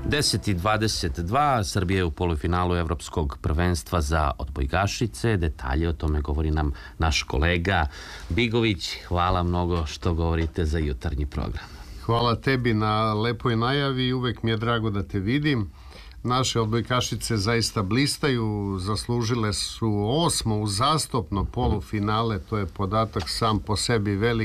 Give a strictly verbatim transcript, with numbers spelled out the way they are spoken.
deset i dvadeset dva, Srbija je u polufinalu Evropskog prvenstva za odbojkašice. Detalje o tome govori nam naš kolega Bigović. Hvala mnogo što govorite za jutarnji program. Hvala tebi na lepoj najavi, uvek mi je drago da te vidim. Naše odbojkašice zaista blistaju, zaslužile su osmo uzastopno polufinale, to je podatak sam po sebi velik.